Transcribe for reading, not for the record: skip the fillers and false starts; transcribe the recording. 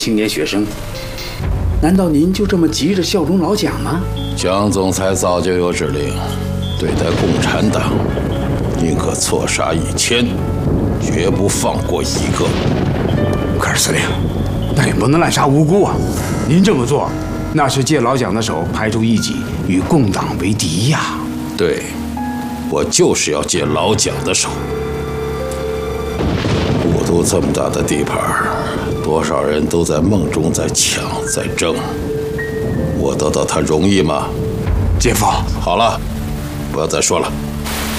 青年学生，难道您就这么急着效忠老蒋吗？ 蒋总裁早就有指令，对待共产党，宁可错杀1000，绝不放过一个。 可是司令，那也不能滥杀无辜啊！您这么做，那是借老蒋的手排除异己，与共党为敌呀！ 对，我就是要借老蒋的手。雾都这么大的地盘，多少人都在梦中在抢在争，我得到他容易吗？ 姐夫， 好了，不要再说了。